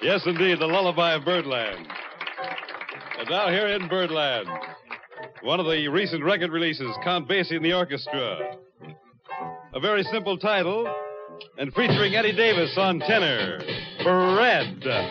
Yes, indeed, the lullaby of Birdland. And now here in Birdland, one of the recent record releases, Count Basie and the Orchestra. A very simple title, and featuring Eddie Davis on tenor, Fred.